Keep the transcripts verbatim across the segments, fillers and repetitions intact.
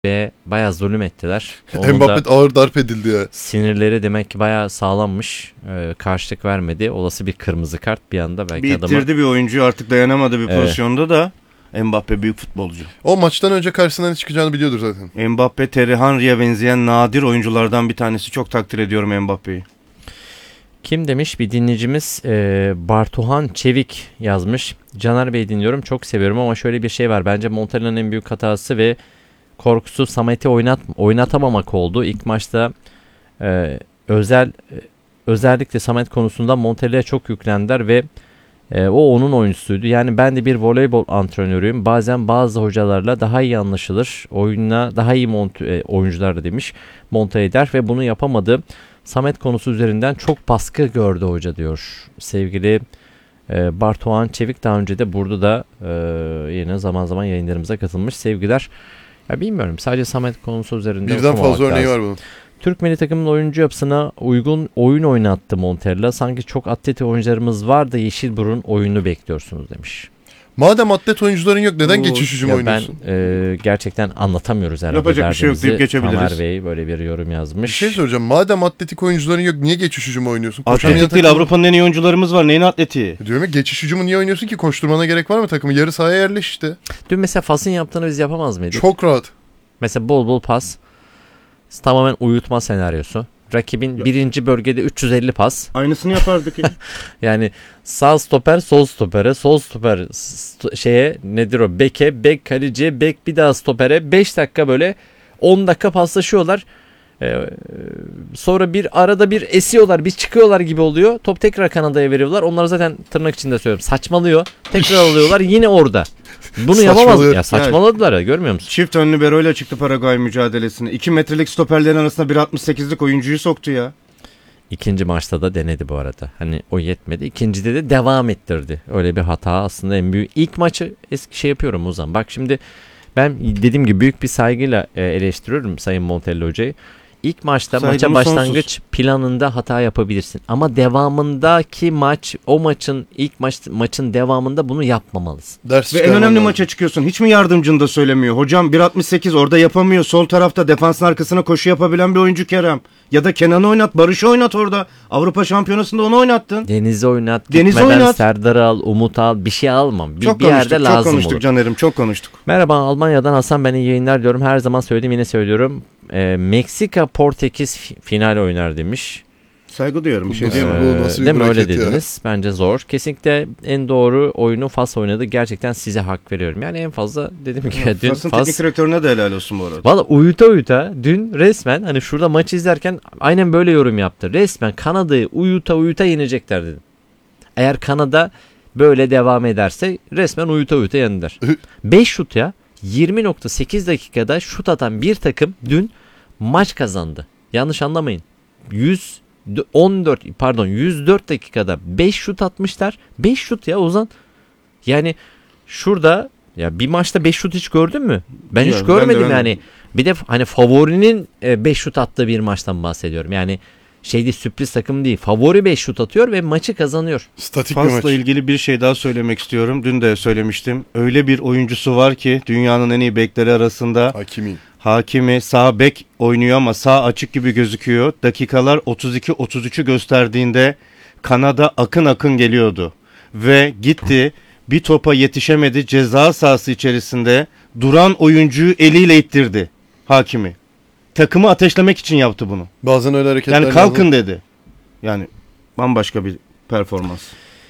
Ve bayağı zulüm ettiler. Onun Mbappe ağır darp edildi ya. Sinirleri demek ki bayağı sağlammış. Ee, karşılık vermedi. Olası bir kırmızı kart bir anda belki bir adamı... ittirdi bir oyuncu, artık dayanamadı bir Evet. pozisyonda da. Mbappe büyük futbolcu. O maçtan önce karşısına ne çıkacağını biliyordur zaten. Mbappe, Thierry Henry'e benzeyen nadir oyunculardan bir tanesi. Çok takdir ediyorum Mbappe'yi. Kim demiş? Bir dinleyicimiz e, Bartuhan Çevik yazmış. Caner Bey dinliyorum. Çok seviyorum ama şöyle bir şey var. Bence Montella'nın en büyük hatası ve korkusu Samet'i oynat, oynatamamak oldu. İlk maçta e, özel e, özellikle Samet konusunda Montella'ya çok yüklendiler ve e, o onun oyuncusuydu. Yani ben de bir voleybol antrenörüyüm. Bazen bazı hocalarla daha iyi anlaşılır. Oyununa daha iyi mont- e, oyuncular demiş. Monte eder ve bunu yapamadı. Samet konusu üzerinden çok baskı gördü hoca diyor. Sevgili e, Bartuhan Çevik daha önce de burada da e, yine zaman zaman yayınlarımıza katılmış. Sevgiler. Ya bilmiyorum, sadece Samet konusu üzerinde Birden fazla örneği lazım. var bunun. Türk milli takımının oyuncu yapısına uygun oyun oynattı Montella. Sanki çok atlet oyuncularımız var da Yeşilburun oyunu bekliyorsunuz demiş. Madem atlet oyuncuların yok neden Oo, geçiş hücum Ya oynuyorsun? ben e, gerçekten anlatamıyoruz herhalde. Yapacak bir şey yok deyip derdimizi. geçebiliriz. Tamer Bey böyle bir yorum Bir yazmış. şey soracağım. Madem atletik oyuncuların yok niye geçiş hücum oynuyorsun? Atletik Koşamayan değil, takımı- Avrupa'nın en iyi oyuncularımız var. Neyin atletiği? Diyorum ya, geçiş hücumu niye oynuyorsun ki? Koşturmana gerek var mı takımı? Yarı sahaya yerleş işte. Dün mesela Fas'ın yaptığını biz yapamaz mıydık? Çok rahat. Mesela bol bol pas. Tamamen uyutma senaryosu. Rakibin Ya. birinci bölgede üç yüz elli pas. Aynısını yapardık ya. Yani sağ stoper sol stopere, sol stoper st- şeye nedir o beke, bek kaleciye, bek bir daha stopere, beş dakika böyle on dakika paslaşıyorlar. Ee, sonra bir arada bir esiyorlar, bir çıkıyorlar gibi oluyor. Top tekrar Kanada'ya veriyorlar. Onlar zaten tırnak içinde söylüyorum saçmalıyor. Tekrar alıyorlar yine orada. Bunu yapamaz. Saçmalıyor. Ya saçmaladılar ya, görmüyor musun? Çift önlü Bero'yla çıktı Paraguay mücadelesine. iki metrelik stoperlerin arasında bir altmış sekizlik oyuncuyu soktu ya. İkinci maçta da denedi bu arada. Hani o yetmedi. İkincide de devam ettirdi. Öyle bir hata aslında en büyük. İlk maçı eski şey yapıyorum Ozan. Bak şimdi ben dediğim gibi büyük bir saygıyla e, eleştiriyorum Sayın Montella Hoca'yı. İlk maçta Saygımız maça başlangıç sonsuz. planında hata yapabilirsin. Ama devamındaki maç, o maçın ilk maç maçın devamında bunu yapmamalısın. Ders Ve en çıkarman önemli lazım. maça çıkıyorsun. Hiç mi yardımcın da söylemiyor? Hocam bir altmış sekiz orada yapamıyor. Sol tarafta defansın arkasına koşu yapabilen bir oyuncu Kerem. Ya da Kenan'ı oynat, Barış'ı oynat orada. Avrupa Şampiyonası'nda onu oynattın. Deniz'i oynat, Deniz'i gitmeden oynat. Serdar'ı al, Umut al, bir şey almam. Bir, Çok bir konuştuk, yerde çok lazım konuştuk olur. Caner'im, çok konuştuk. Merhaba Almanya'dan Hasan, ben iyi yayınlar diyorum. Her zaman söyledim, yine söylüyorum. Ee, Meksika Portekiz fi- final oynar demiş. Saygı duyuyorum, bir şey Ee, diyemem. Bu nasıl bir değil mi, öyle braket ya? dediniz. Bence zor. Kesinlikle en doğru oyunu Fas oynadı. Gerçekten size hak veriyorum. Yani en fazla dedim ki dün Fas'ın Fas... teknik direktörüne de helal olsun bu arada. Valla uyuta uyuta dün resmen hani şurada maçı izlerken aynen böyle yorum yaptı. Resmen Kanada'yı uyuta uyuta yenecekler dedim. Eğer Kanada böyle devam ederse resmen uyuta uyuta yendiler. beş şut ya. yirmi nokta sekiz dakikada şut atan bir takım dün maç kazandı. Yanlış anlamayın. yüz on dört pardon yüz dört dakikada beş şut atmışlar. beş şut ya Ozan. Yani şurada ya bir maçta beş şut hiç gördün mü? Ben hiç Yok, ben de, görmedim ben de. yani. Bir de hani favorinin beş şut attığı bir maçtan bahsediyorum. Yani şeydi, sürpriz takım değil. Favori beş şut atıyor ve maçı kazanıyor. Statik bir maç. Fas'la ilgili bir şey daha söylemek istiyorum. Dün de söylemiştim. Öyle bir oyuncusu var ki dünyanın en iyi bekleri arasında. Hakimi. Hakimi sağ bek oynuyor ama sağ açık gibi gözüküyor. Dakikalar otuz iki otuz üçü gösterdiğinde Kanada akın akın geliyordu. Ve gitti, bir topa yetişemedi, ceza sahası içerisinde duran oyuncuyu eliyle ittirdi Hakimi. Takımı ateşlemek için yaptı bunu. Bazen öyle hareketler Yani kalkın lazım. dedi. Yani bambaşka bir performans.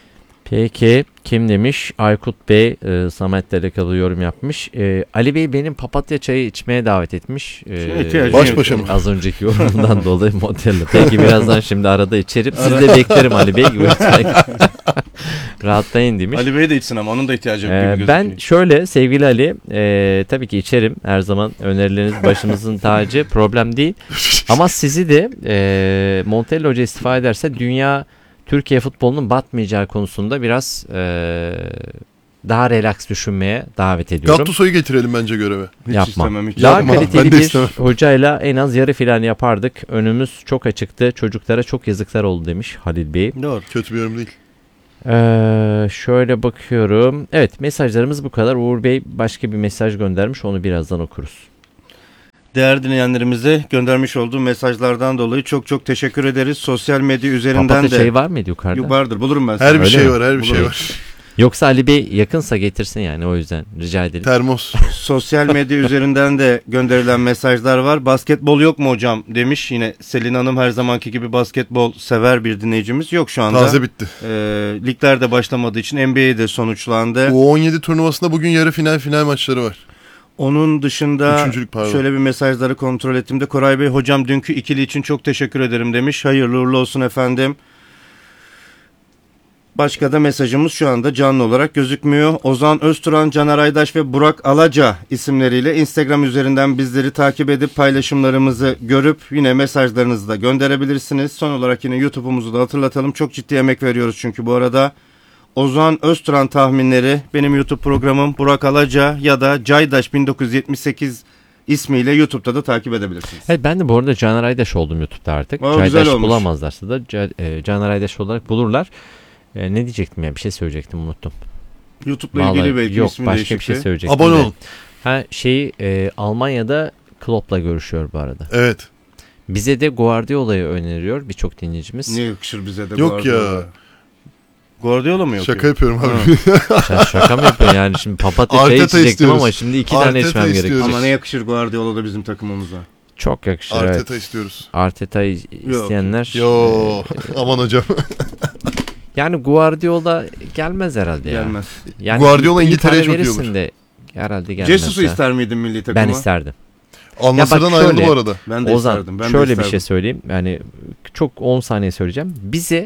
Peki kim demiş? Aykut Bey e, Samet'le alakalı yorum yapmış. E, Ali Bey benim papatya çayı içmeye davet etmiş. E, İhtiyacım Baş yok. başa mı? Az önceki yorumundan dolayı Montella. Peki birazdan şimdi arada içerim. Siz de beklerim Ali Bey. Rahatlayın demiş. Ali Bey de içsin ama onun da ihtiyacı yok Ee, gibi gözüküyor. ben şöyle sevgili Ali e, tabii ki içerim. Her zaman önerileriniz başımızın tacı. Problem değil. Ama sizi de e, Montella Hoca istifa ederse dünya Türkiye futbolunun batmayacağı konusunda biraz e, daha relax düşünmeye davet ediyorum. Gattuso'yu getirelim bence göreve. Hiç yapma. istemem, hiç Daha Yapma, kaliteli ben de bir istemem. hocayla en az yarı final yapardık. Önümüz çok açıktı. Çocuklara çok yazıklar oldu demiş Halil Bey. Doğru. Kötü bir yorum değil. Ee, şöyle bakıyorum. Evet, mesajlarımız bu kadar. Uğur Bey başka bir mesaj göndermiş. Onu birazdan okuruz. Değerli dinleyenlerimize göndermiş olduğu mesajlardan dolayı çok çok teşekkür ederiz. Sosyal medya üzerinden Papatya de çayı var mıydı yukarıda? vardır, bulurum ben sana. Her bir Öyle şey mi? var, her bir şey Bulurum. var. Yoksa Ali Bey yakınsa getirsin yani, o yüzden rica ederim. Termos. Sosyal medya üzerinden de gönderilen mesajlar var. Basketbol yok mu hocam demiş. Yine Selin Hanım her zamanki gibi basketbol sever bir dinleyicimiz. Yok şu anda. Taze bitti. Ee, ligler de başlamadığı için N B A'de sonuçlandı. U on yedi turnuvasında bugün yarı final final maçları var. Onun dışında Üçüncülük, pardon. şöyle bir mesajları kontrol ettiğimde Koray Bey hocam dünkü ikili için çok teşekkür ederim demiş. Hayırlı uğurlu olsun efendim. Başka da mesajımız şu anda canlı olarak gözükmüyor. Ozan Özturan, Caner Aydaş ve Burak Alaca isimleriyle Instagram üzerinden bizleri takip edip paylaşımlarımızı görüp yine mesajlarınızı da gönderebilirsiniz. Son olarak yine YouTube'umuzu da hatırlatalım. Çok ciddi emek veriyoruz çünkü bu arada. Ozan Özturan tahminleri benim YouTube programım, Burak Alaca ya da Caydaş bin dokuz yüz yetmiş sekiz ismiyle YouTube'da da takip edebilirsiniz. Evet, ben de bu arada Caner Aydaş oldum YouTube'da artık. Aa, güzel Caydaş olmuş. bulamazlarsa da Ca- e, Caner Aydaş olarak bulurlar. E, ne diyecektim ya, bir şey söyleyecektim, unuttum. YouTube'la Vallahi ilgili belki yok, ismi başka değişikti. bir şey söyleyecektim. Abone de. olun. Ha şeyi e, Almanya'da Klopp'la görüşüyor bu arada. Evet. Bize de Guardiola'yı öneriyor birçok dinleyicimiz. Niye yakışır bize de Yok Guardiola? ya. Guardiola mı yok? Şaka yapıyorum abi. Sen şaka mı yapıyorsun yani, şimdi papatya çayı Arteta içecektim istiyoruz. ama şimdi iki tane Arteta içmem gerekiyor. istiyoruz. Ama ne yakışır Guardiola da bizim takımımıza. Çok yakışır. Arteta evet. istiyoruz. Arteta'yı isteyenler. Yo e, aman hocam. yani Guardiola gelmez herhalde ya. Gelmez. Yani Guardiola iyi İngiltere'ye para çok iyi verirsin olur. de herhalde gelmez. Jesus'u ya. ister miydin milli takıma? Ben isterdim. Al-Nassr'dan Ya bak ayrıldı şöyle, bu arada. Ben de Ozan isterdim. Ben de şöyle bir isterdim. şey söyleyeyim. Yani çok on saniye söyleyeceğim. Bize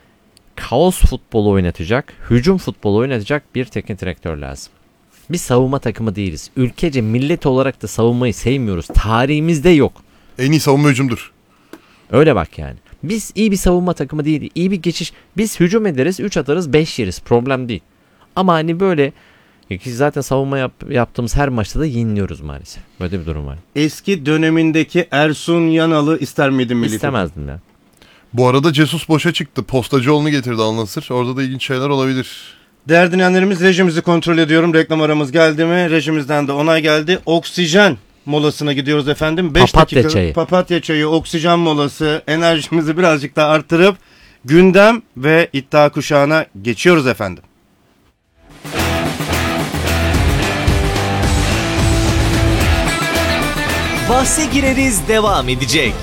kaos futbolu oynatacak, hücum futbolu oynatacak bir teknik direktör lazım. Biz savunma takımı değiliz. Ülkece millet olarak da savunmayı sevmiyoruz. Tarihimizde yok. En iyi savunma hücumdur. Öyle bak yani. Biz iyi bir savunma takımı değil, iyi bir geçiş. Biz hücum ederiz, üç atarız, beş yeriz. Problem değil. Ama hani böyle ki zaten savunma yap, yaptığımız her maçta da yeniliyoruz maalesef. Böyle bir durum var. Eski dönemindeki Ersun Yanal'ı ister miydin milli takıma? İstemezdim ya. Bu arada Jesus boşa çıktı. Postacıoğlu'nu getirdi Al-Nassr. Orada da ilginç şeyler olabilir. Değerli dinleyenlerimiz, rejimizi kontrol ediyorum. Reklam aramız geldi mi? Rejimizden de onay geldi. Oksijen molasına gidiyoruz efendim. beş Papatya dakika çayı. papatya çayı, oksijen molası. Enerjimizi birazcık daha arttırıp gündem ve iddia kuşağına geçiyoruz efendim. Bahse gireriz devam edecek.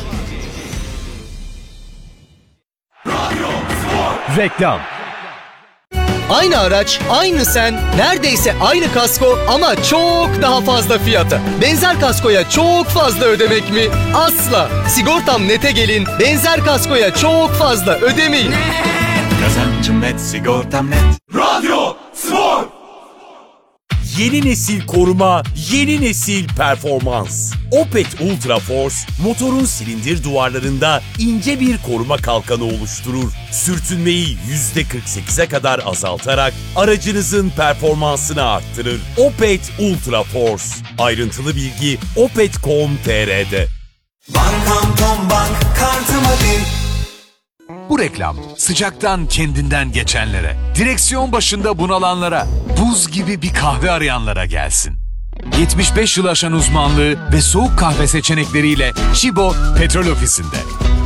Reklam. Aynı araç, aynı sen, neredeyse aynı kasko ama çok daha fazla fiyata. Benzer kaskoya çok fazla ödemek mi? Asla. Sigortam Net'e gelin, benzer kaskoya çok fazla ödemeyin. Kazancım net, sigortam net. Radyo Spor. Yeni nesil koruma, yeni nesil performans. Opet Ultra Force, motorun silindir duvarlarında ince bir koruma kalkanı oluşturur. Sürtünmeyi yüzde kırk sekize kadar azaltarak aracınızın performansını arttırır. Opet Ultra Force. Ayrıntılı bilgi opet nokta com nokta tr'de. Bankam Tom Bank kartıma bin. Bu reklam sıcaktan kendinden geçenlere, direksiyon başında bunalanlara, buz gibi bir kahve arayanlara gelsin. yetmiş beş yıl aşan uzmanlığı ve soğuk kahve seçenekleriyle Chibo Petrol Ofisi'nde.